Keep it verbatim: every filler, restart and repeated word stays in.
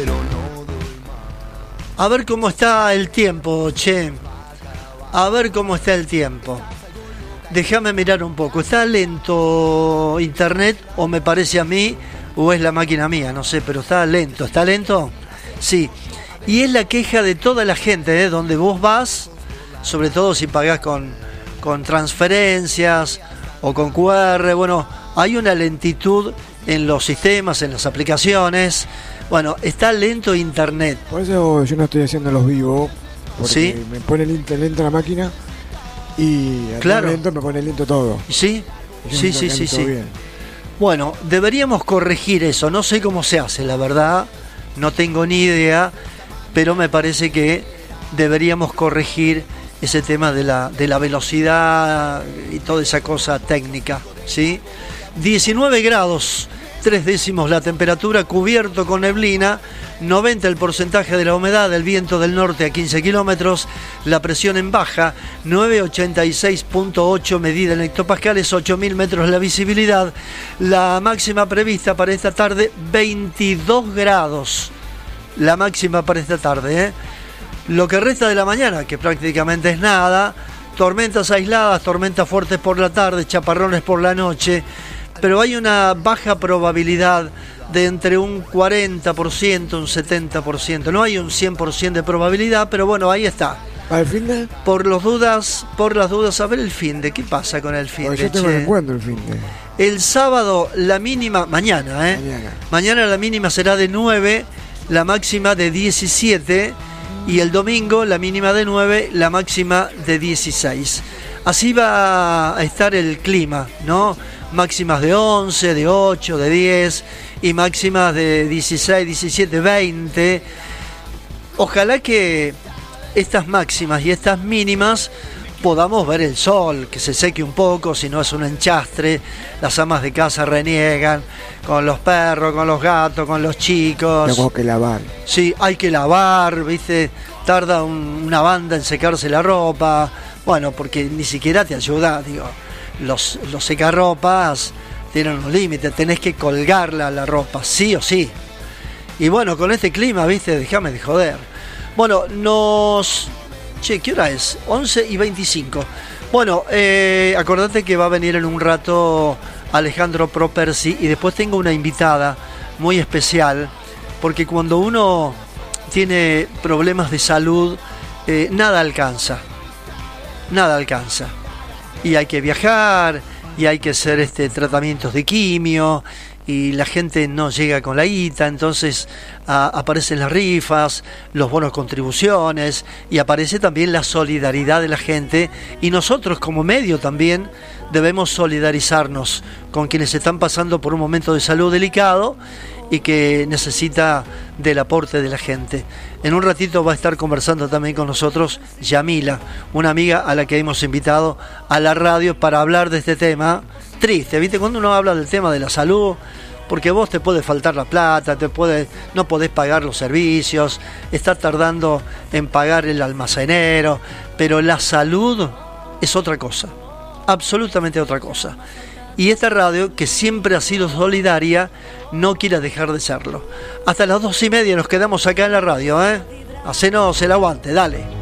A ver cómo está el tiempo, che. A ver cómo está el tiempo. Déjame mirar un poco. ¿Está lento internet o me parece a mí o es la máquina mía? No sé, pero está lento. ¿Está lento? Sí. Y es la queja de toda la gente, ¿eh? Donde vos vas, sobre todo si pagás con, con transferencias o con Q R, bueno, hay una lentitud en los sistemas, en las aplicaciones. Bueno, está lento internet. Por eso yo no estoy haciendo los vivos, porque ¿sí? Me pone lento, lento la máquina y al claro. lento me pone lento todo. Sí, sí, sí, sí, sí. Bien. Bueno, deberíamos corregir eso. No sé cómo se hace, la verdad, no tengo ni idea, pero me parece que deberíamos corregir ese tema de la, de la velocidad y toda esa cosa técnica, ¿sí? diecinueve grados. Tres décimos la temperatura, cubierto con neblina, noventa el porcentaje de la humedad, el viento del norte a quince kilómetros, la presión en baja, novecientos ochenta y seis punto ocho medida en hectopascales, ocho mil metros la visibilidad, la máxima prevista para esta tarde, veintidós grados, la máxima para esta tarde, ¿eh? Lo que resta de la mañana, que prácticamente es nada, tormentas aisladas, tormentas fuertes por la tarde, chaparrones por la noche, pero hay una baja probabilidad de entre un cuarenta por ciento, un setenta por ciento. No hay un cien por ciento de probabilidad, pero bueno, ahí está. ¿Para el fin de? Por los dudas, por las dudas, a ver el fin de. ¿Qué pasa con el fin de? Yo tengo el encuentro el fin de. El sábado, la mínima, mañana, ¿eh? Mañana. Mañana la mínima será de nueve, la máxima de diecisiete, y el domingo la mínima de nueve, la máxima de dieciséis. Así va a estar el clima, ¿no? Máximas de once, de ocho, de diez y máximas de dieciséis, diecisiete, veinte. Ojalá que estas máximas y estas mínimas podamos ver el sol, que se seque un poco, si no es un enchastre. Las amas de casa reniegan con los perros, con los gatos, con los chicos. Tengo que lavar. Sí, hay que lavar, ¿viste? Tarda un, una banda en secarse la ropa. Bueno, porque ni siquiera te ayuda, digo. Los, los secarropas tienen un límite, tenés que colgarla la ropa, sí o sí. Y bueno, con este clima, viste, déjame de joder. Bueno, nos... Che, ¿qué hora es? once y veinticinco. Bueno, eh, acordate que va a venir en un rato Alejandro Propersi y después tengo una invitada muy especial, porque cuando uno tiene problemas de salud, eh, nada alcanza. Nada alcanza. Y hay que viajar, y hay que hacer este tratamientos de quimio, y la gente no llega con la guita, entonces a, aparecen las rifas, los bonos contribuciones, y aparece también la solidaridad de la gente, y nosotros como medio también debemos solidarizarnos con quienes están pasando por un momento de salud delicado y que necesita del aporte de la gente. En un ratito va a estar conversando también con nosotros Yamila, una amiga a la que hemos invitado a la radio para hablar de este tema triste, ¿viste? Cuando uno habla del tema de la salud, porque vos te puede faltar la plata, te puede, no podés pagar los servicios, estás tardando en pagar el almacenero, pero la salud es otra cosa, absolutamente otra cosa. Y esta radio, que siempre ha sido solidaria, no quiere dejar de serlo. Hasta las dos y media nos quedamos acá en la radio, ¿eh? Hacenos el aguante, dale.